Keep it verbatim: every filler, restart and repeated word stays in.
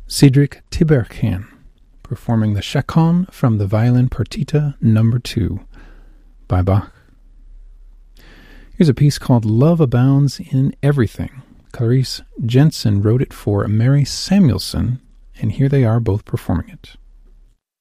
Cedric Tiberghien, performing the Chaconne from the Violin Partita Number two by Bach. Here's a piece called Love Abounds in Everything. Clarice Jensen wrote it for Mary Samuelson, and here they are both performing it.